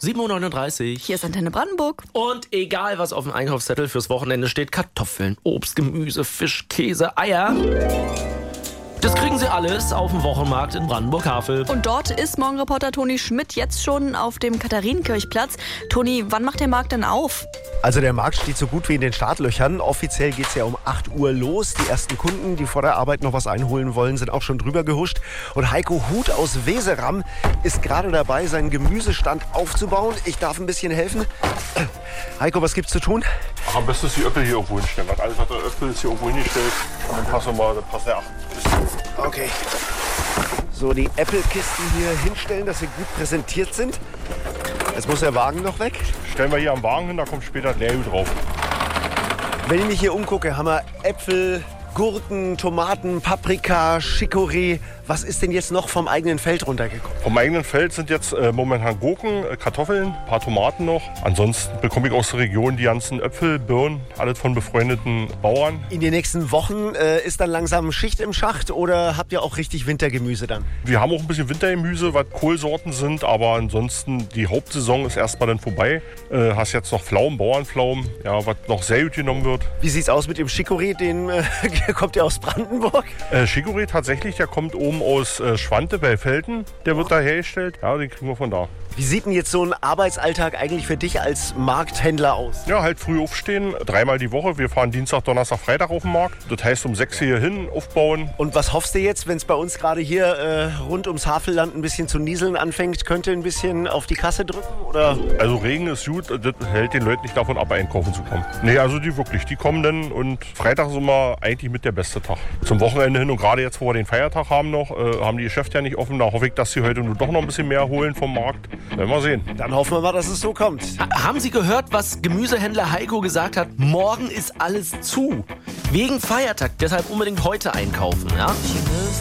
7:39 Uhr. Hier ist Antenne Brandenburg. Und egal, was auf dem Einkaufszettel fürs Wochenende steht, Kartoffeln, Obst, Gemüse, Fisch, Käse, Eier, das kriegen Sie alles auf dem Wochenmarkt in Brandenburg-Havel. Und dort ist Morgenreporter Toni Schmidt jetzt schon auf dem Katharinenkirchplatz. Toni, wann macht der Markt denn auf? Also der Markt steht so gut wie in den Startlöchern. Offiziell geht es ja um 8 Uhr los. Die ersten Kunden, die vor der Arbeit noch was einholen wollen, sind auch schon drüber gehuscht. Und Heiko Huth aus Weseram ist gerade dabei, seinen Gemüsestand aufzubauen. Ich darf ein bisschen helfen. Heiko, was gibt's zu tun? Ach, am besten ist die Äpfel hier irgendwo hinstellen. Alles, was der Äpfel ist, hier irgendwo hingestellt. Und dann passen der 8. Okay. So, die Äpfelkisten hier hinstellen, dass sie gut präsentiert sind. Jetzt muss der Wagen noch weg. Stellen wir hier am Wagen hin, da kommt später das Leergut drauf. Wenn ich mich hier umgucke, haben wir Äpfel, Gurken, Tomaten, Paprika, Chicorée. Was ist denn jetzt noch vom eigenen Feld runtergekommen? Vom eigenen Feld sind jetzt momentan Gurken, Kartoffeln, ein paar Tomaten noch. Ansonsten bekomme ich aus der Region die ganzen Äpfel, Birnen, alles von befreundeten Bauern. In den nächsten Wochen ist dann langsam Schicht im Schacht oder habt ihr auch richtig Wintergemüse dann? Wir haben auch ein bisschen Wintergemüse, was Kohlsorten sind, aber ansonsten die Hauptsaison ist erstmal dann vorbei. Hast jetzt noch Pflaumen, Bauernpflaumen, ja, was noch sehr gut genommen wird. Wie sieht's aus mit dem Chicorée? Den kommt ja aus Brandenburg? Chicorée tatsächlich, der kommt oben aus Schwante bei Felten. Der wird da hergestellt. Ja, den kriegen wir von da. Wie sieht denn jetzt so ein Arbeitsalltag eigentlich für dich als Markthändler aus? Ja, halt früh aufstehen, 3-mal die Woche. Wir fahren Dienstag, Donnerstag, Freitag auf den Markt. Das heißt, um 6 hier hin aufbauen. Und was hoffst du jetzt, wenn es bei uns gerade hier rund ums Havelland ein bisschen zu nieseln anfängt? Könnte ein bisschen auf die Kasse drücken? Oder? Also Regen ist gut, das hält den Leuten nicht davon ab, einkaufen zu kommen. Nee, also die kommen dann und Freitag ist immer eigentlich mit der beste Tag. Zum Wochenende hin und gerade jetzt, wo wir den Feiertag haben noch, haben die Geschäfte ja nicht offen. Da hoffe ich, dass sie heute nur doch noch ein bisschen mehr holen vom Markt. Werden wir sehen. Dann hoffen wir mal, dass es so kommt. Haben Sie gehört, was Gemüsehändler Heiko gesagt hat? Morgen ist alles zu. Wegen Feiertag, deshalb unbedingt heute einkaufen. Ja?